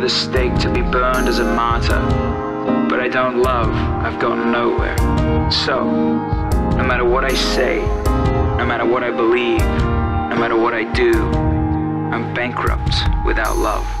the stake to be burned as a martyr. But I don't love, I've gotten nowhere. So, no matter what I say, no matter what I believe, no matter what I do, I'm bankrupt without love.